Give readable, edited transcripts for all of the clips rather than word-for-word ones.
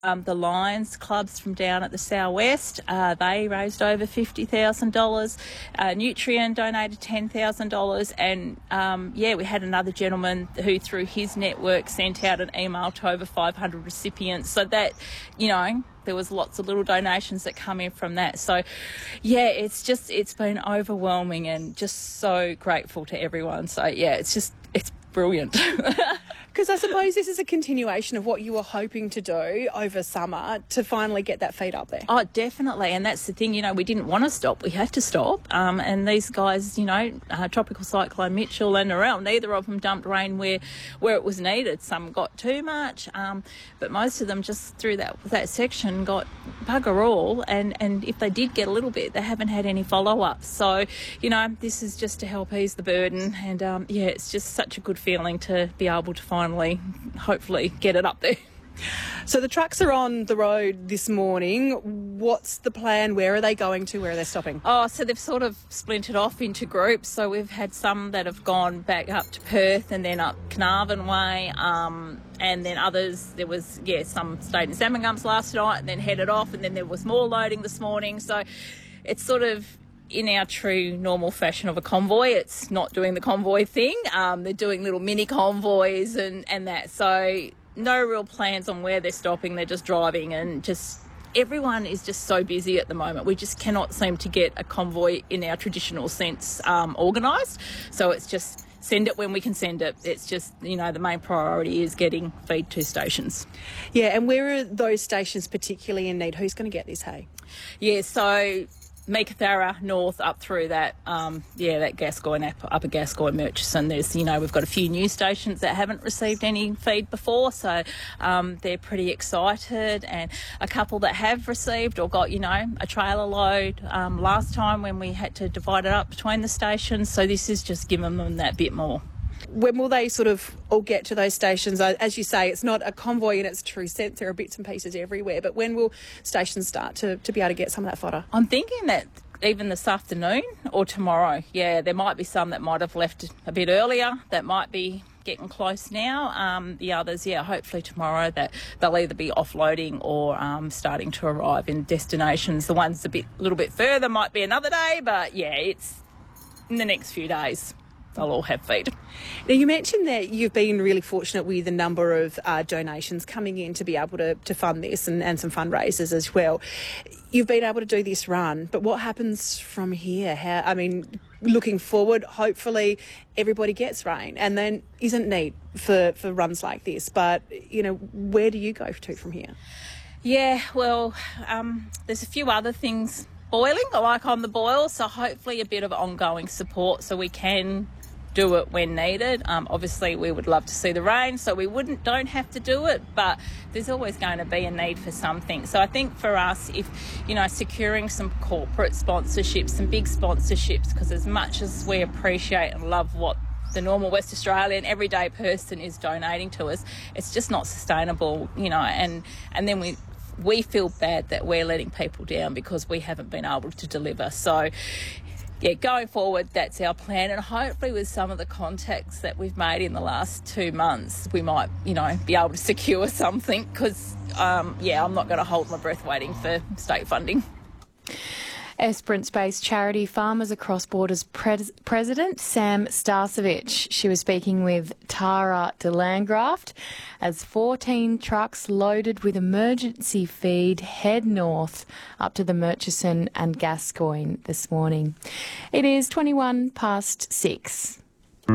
The Lions clubs from down at the southwest, they raised over $50,000. Nutrien donated $10,000, and we had another gentleman who, through his network, sent out an email to over 500 recipients. So that, there was lots of little donations that come in from that. So, it's been overwhelming and just so grateful to everyone. So, it's brilliant. Because I suppose this is a continuation of what you were hoping to do over summer to finally get that feed up there. Oh, definitely. And that's the thing, we didn't want to stop. We had to stop. And these guys, Tropical Cyclone Mitchell and Narelle, neither of them dumped rain where it was needed. Some got too much, but most of them just through that section got bugger all. And if they did get a little bit, they haven't had any follow-up. So, this is just to help ease the burden. And, it's just such a good feeling to be able to finally, hopefully, get it up there. So the trucks are on the road this morning. What's the plan? Where are they going to? Where are they stopping? Oh, so they've sort of splintered off into groups. So we've had some that have gone back up to Perth and then up Carnarvon Way. And then others, there was, some stayed in Salmon last night and then headed off. And then there was more loading this morning. So it's sort of in our true normal fashion of a convoy. It's not doing the convoy thing. They're doing little mini convoys and that. So no real plans on where they're stopping. They're just driving, and just everyone is just so busy at the moment. We just cannot seem to get a convoy in our traditional sense organised. So it's just send it when we can send it. It's just, the main priority is getting feed to stations. Yeah, and where are those stations particularly in need? Who's going to get this hay? Yeah, so Meekatharra north up through that, that Gascoyne, Upper Gascoyne, Murchison. There's, we've got a few new stations that haven't received any feed before, so they're pretty excited, and a couple that have received or got, a trailer load last time when we had to divide it up between the stations. So this is just giving them that bit more. When will they sort of all get to those stations? As you say, it's not a convoy in its true sense. There are bits and pieces everywhere. But when will stations start to be able to get some of that fodder? I'm thinking that even this afternoon or tomorrow. Yeah, there might be some that might have left a bit earlier that might be getting close now. The others, hopefully tomorrow, that they'll either be offloading or starting to arrive in destinations. The ones a little bit further might be another day, but it's in the next few days. They'll all have feed. Now, you mentioned that you've been really fortunate with a number of donations coming in to be able to fund this and some fundraisers as well. You've been able to do this run, but what happens from here? Looking forward, hopefully everybody gets rain and then isn't need for runs like this. But, where do you go to from here? Yeah, well, there's a few other things boiling, like on the boil, so hopefully a bit of ongoing support so we can do it when needed. Obviously we would love to see the rain, so we don't have to do it, but there's always going to be a need for something. So I think for us, if securing some corporate sponsorships, some big sponsorships, because as much as we appreciate and love what the normal West Australian everyday person is donating to us, it's just not sustainable, and then we feel bad that we're letting people down because we haven't been able to deliver. So going forward, that's our plan, and hopefully with some of the contacts that we've made in the last 2 months, we might, be able to secure something, because, I'm not going to hold my breath waiting for state funding. Esperance-based charity Farmers Across Borders President Sam Starcevich. She was speaking with Tara de Landgraft as 14 trucks loaded with emergency feed head north up to the Murchison and Gascoyne this morning. It is 21 past 6. Hi,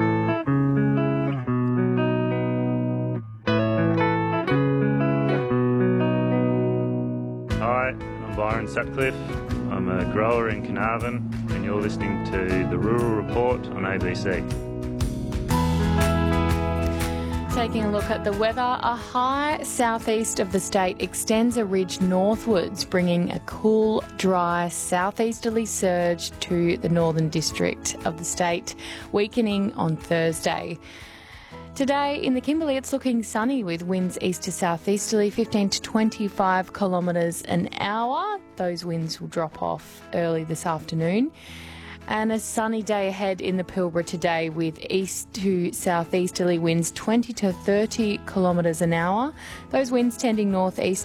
I'm Byron Sutcliffe. I'm a grower in Carnarvon, and you're listening to the Rural Report on ABC. Taking a look at the weather, a high southeast of the state extends a ridge northwards, bringing a cool, dry southeasterly surge to the northern district of the state, weakening on Thursday. Today in the Kimberley, it's looking sunny with winds east to southeasterly 15 to 25 kilometres an hour. Those winds will drop off early this afternoon. And a sunny day ahead in the Pilbara today with east to southeasterly winds 20 to 30 kilometres an hour. Those winds tending northeast